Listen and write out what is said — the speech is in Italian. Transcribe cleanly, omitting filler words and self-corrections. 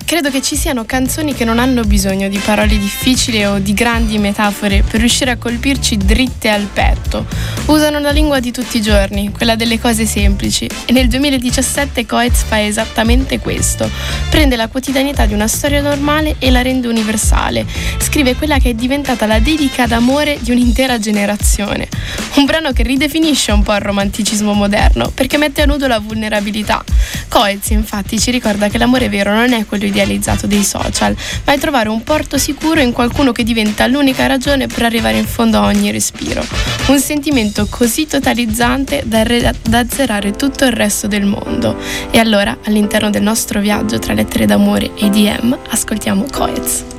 Credo che ci siano canzoni che non hanno bisogno di parole difficili o di grandi metafore per riuscire a colpirci dritte al petto. Usano la lingua di tutti i giorni, quella delle cose semplici, e nel 2017 Coez fa esattamente questo. Prende la quotidianità di una storia normale e la rende universale. Scrive quella che è diventata la dedica d'amore di un'intera generazione. Un brano che ridefinisce un po' il romanticismo moderno, perché mette a nudo la vulnerabilità. Coez infatti ci ricorda che l'amore vero non è quello idealizzato dei social, ma è trovare un porto sicuro in qualcuno che diventa l'unica ragione per arrivare in fondo a ogni respiro. Un sentimento così totalizzante da azzerare tutto il resto del mondo. E allora, all'interno del nostro viaggio tra lettere d'amore e DM, ascoltiamo Coez.